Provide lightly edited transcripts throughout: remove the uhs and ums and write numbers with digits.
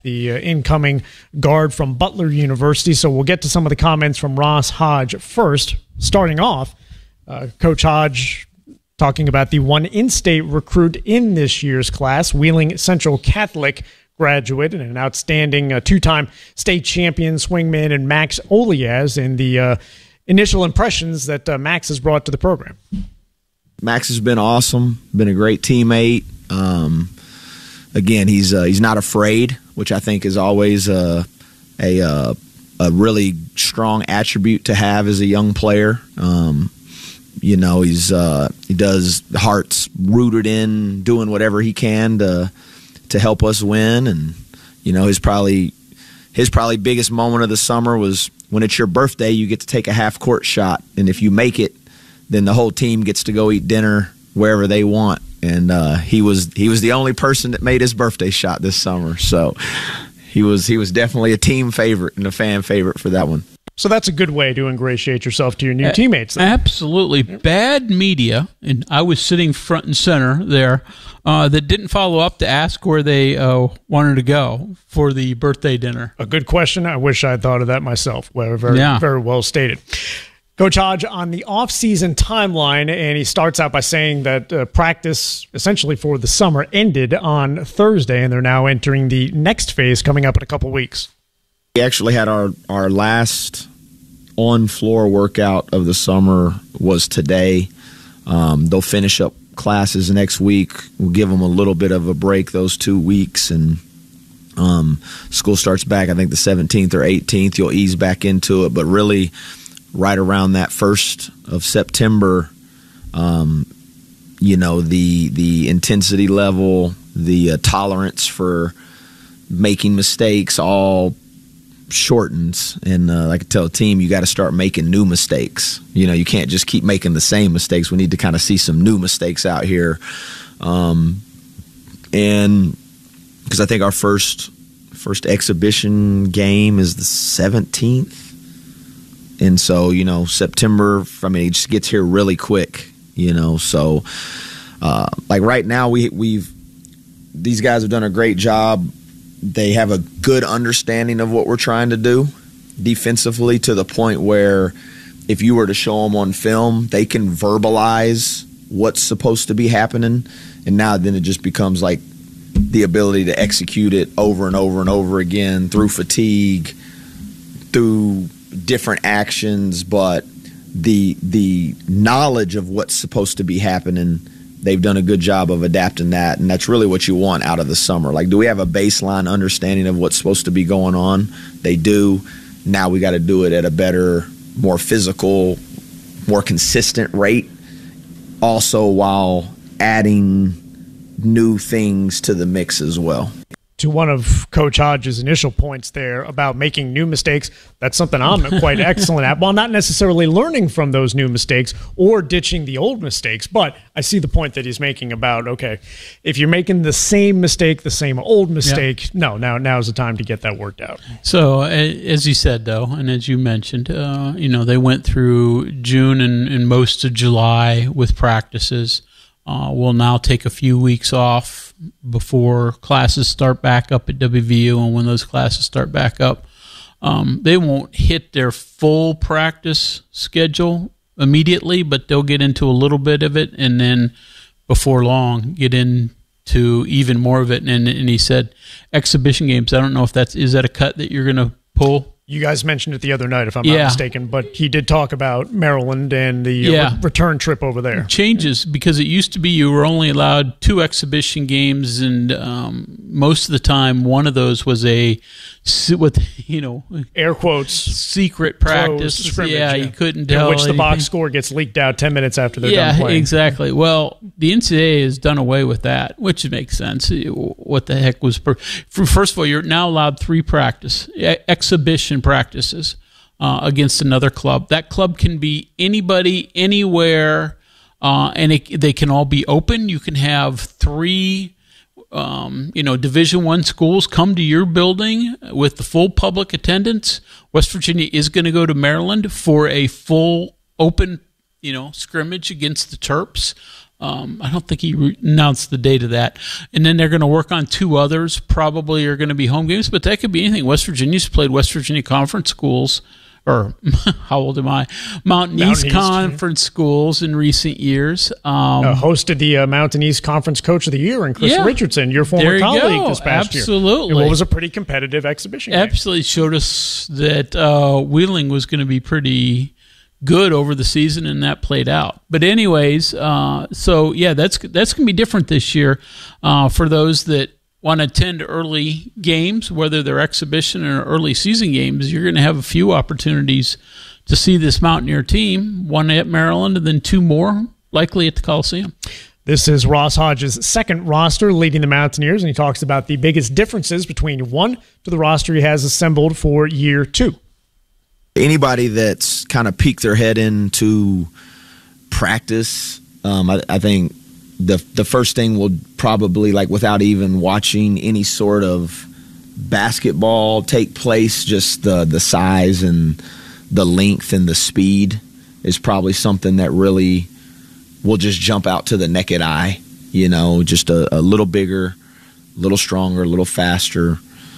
the incoming guard from Butler University. So we'll get to some of the comments from Ross Hodge first. Starting off, Coach Hodge talking about the one in-state recruit in this year's class, Wheeling Central Catholic graduate and an outstanding two-time state champion swingman, and Max Olias, and the initial impressions that Max has brought to the program. Max has been awesome, been a great teammate. Again, he's not afraid, which I think is always a really strong attribute to have as a young player. He does heart's rooted in doing whatever he can to help us win, and his probably biggest moment of the summer was when it's your birthday, you get to take a half court shot, and if you make it, then the whole team gets to go eat dinner wherever they want. And he was the only person that made his birthday shot this summer, so he was definitely a team favorite and a fan favorite for that one. So that's a good way to ingratiate yourself to your new teammates. Absolutely. Bad media, and I was sitting front and center there, that didn't follow up to ask where they wanted to go for the birthday dinner. A good question. I wish I had thought of that myself. Very well stated. Coach Hodge, on the off-season timeline, and he starts out by saying that practice essentially for the summer ended on Thursday, and they're now entering the next phase coming up in a couple weeks. We actually had our last on-floor workout of the summer was today. They'll finish up classes next week. We'll give them a little bit of a break those 2 weeks, and school starts back, I think, the 17th or 18th. You'll ease back into it, but really right around that 1st of September, the intensity level, the tolerance for making mistakes all shortens, and I could tell a team you got to start making new mistakes. You can't just keep making the same mistakes. We need to kind of see some new mistakes out here, and because I think our first exhibition game is the 17th, and so September, it just gets here really quick. So like right now these guys have done a great job. They have a good understanding of what we're trying to do defensively, to the point where if you were to show them on film, they can verbalize what's supposed to be happening. And now then it just becomes like the ability to execute it over and over and over again through fatigue, through different actions. But the knowledge of what's supposed to be happening, they've done a good job of adapting that, and that's really what you want out of the summer. Like, do we have a baseline understanding of what's supposed to be going on? They do. Now we got to do it at a better, more physical, more consistent rate, also while adding new things to the mix as well. To one of Coach Hodge's initial points there about making new mistakes, that's something I'm quite excellent at. Well, not necessarily learning from those new mistakes or ditching the old mistakes, but I see the point that he's making about, okay, if you're making the same mistake, the same old mistake, now's the time to get that worked out. So, as you said, though, and as you mentioned, they went through June and most of July with practices. We'll now take a few weeks off before classes start back up at WVU, and when those classes start back up, they won't hit their full practice schedule immediately, but they'll get into a little bit of it, and then before long get into even more of it. And he said exhibition games. I don't know if is that a cut that you're going to pull? You guys mentioned it the other night, if I'm not mistaken, but he did talk about Maryland and the return trip over there. It changes, because it used to be you were only allowed 2 exhibition games, and most of the time one of those was a, with air quotes, secret practice. You couldn't tell. In which the box score gets leaked out 10 minutes after they're done playing. Yeah, exactly. Well, the NCAA has done away with that, which makes sense. What the heck was... First of all, you're now allowed 3 exhibition practices against another club. That club can be anybody, anywhere, and they can all be open. You can have 3 Division I schools come to your building with the full public attendance. West Virginia is going to go to Maryland for a full open, scrimmage against the Terps. I don't think he announced the date of that. And then they're going to work on 2 others, probably are going to be home games, but that could be anything. West Virginia's played West Virginia Conference schools, or how old am I? Mountain East Conference schools in recent years. Hosted the Mountain East Conference Coach of the Year in Chris Richardson, your former colleague this past year. Absolutely. What was a pretty competitive exhibition game. Absolutely showed us that Wheeling was going to be pretty good over the season, and that played out. But anyways, that's going to be different this year for those that want to attend early games, whether they're exhibition or early season games. You're going to have a few opportunities to see this Mountaineer team, 1 at Maryland and then 2 more likely at the Coliseum. This is Ross Hodge's second roster leading the Mountaineers, and he talks about the biggest differences between one to the roster he has assembled for year 2. Anybody that's kind of peeked their head into practice, I think the first thing will probably, like, without even watching any sort of basketball take place, just the size and the length and the speed is probably something that really will just jump out to the naked eye. You know, just a little bigger, a little stronger, a little faster,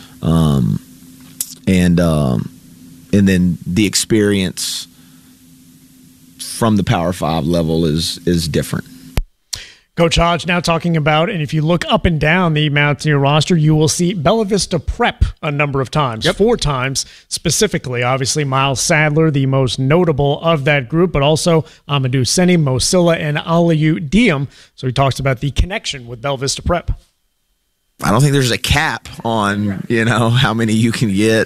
and then the experience from the Power 5 level is different. Coach Hodge now talking about, and if you look up and down the Mountaineer roster, you will see Bella Vista Prep a number of times, 4 times specifically. Obviously, Miles Sadler, the most notable of that group, but also Amadou Seni, Mosilla, and Aliyu Diem. So he talks about the connection with Bella Vista Prep. I don't think there's a cap on, how many you can get.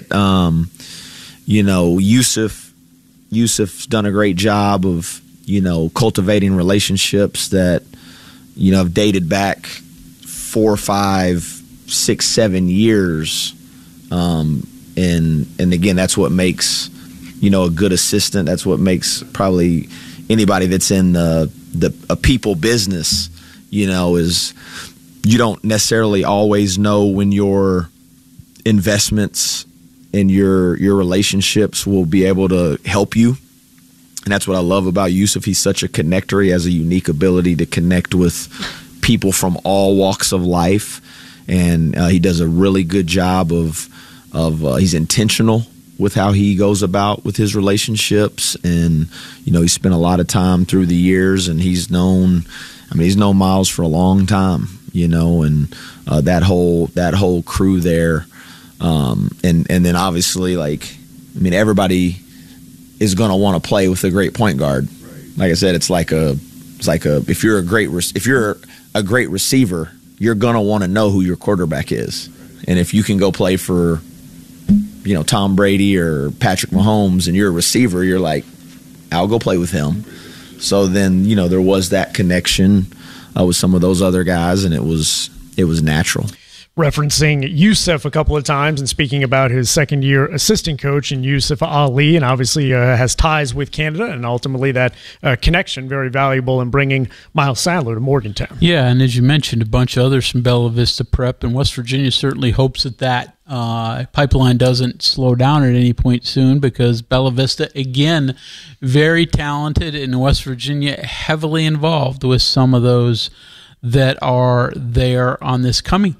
Yusuf's done a great job of, cultivating relationships that, have dated back 4, 5, 6, 7 years. And again, that's what makes, a good assistant. That's what makes probably anybody that's in a people business, is you don't necessarily always know when your investments and your relationships will be able to help you. And that's what I love about Yusuf. He's such a connector. He has a unique ability to connect with people from all walks of life. And he does a really good job of he's intentional with how he goes about with his relationships. And, he spent a lot of time through the years, and he's known Miles for a long time, and that whole crew there. And then obviously, everybody is going to want to play with a great point guard. Right. Like I said, it's like if you're a great receiver, you're going to want to know who your quarterback is. Right. And if you can go play for, Tom Brady or Patrick Mahomes, and you're a receiver, you're like, I'll go play with him. So then, there was that connection with some of those other guys, and it was natural. Referencing Yusuf a couple of times and speaking about his second-year assistant coach in Yusuf Ali, and obviously has ties with Canada, and ultimately that connection very valuable in bringing Miles Sadler to Morgantown. Yeah, and as you mentioned, a bunch of others from Bella Vista Prep, and West Virginia certainly hopes that pipeline doesn't slow down at any point soon, because Bella Vista, again, very talented, and West Virginia heavily involved with some of those that are there on this coming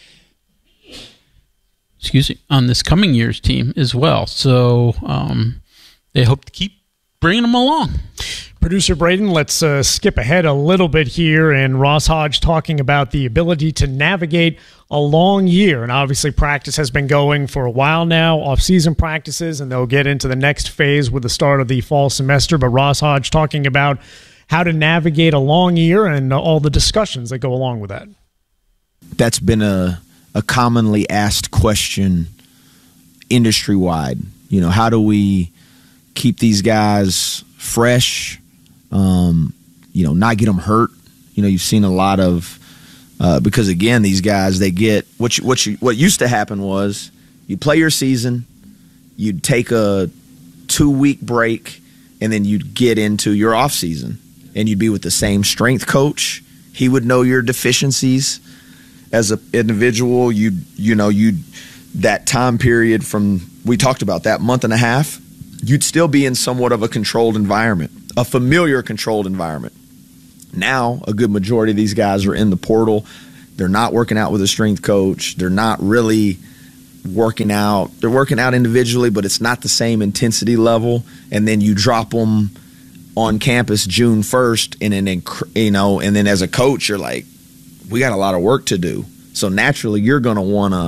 year's team as well. So they hope to keep bringing them along. Producer Braden, let's skip ahead a little bit here, and Ross Hodge talking about the ability to navigate a long year. And obviously practice has been going for a while now, off-season practices, and they'll get into the next phase with the start of the fall semester. But Ross Hodge talking about how to navigate a long year and all the discussions that go along with that. That's been a commonly asked question industry-wide. How do we keep these guys fresh, not get them hurt? You've seen a lot of because, again, these guys, they get what used to happen was you'd play your season, you'd take a 2-week break, and then you'd get into your off season, and you'd be with the same strength coach. He would know your deficiencies. As an individual, that time period we talked about that month and a half, you'd still be in somewhat of a controlled environment, a familiar controlled environment. Now, a good majority of these guys are in the portal. They're not working out with a strength coach. They're not really working out. They're working out individually, but it's not the same intensity level. And then you drop them on campus June 1st, and then, and then as a coach, you're like, we got a lot of work to do. So naturally, you're going to want to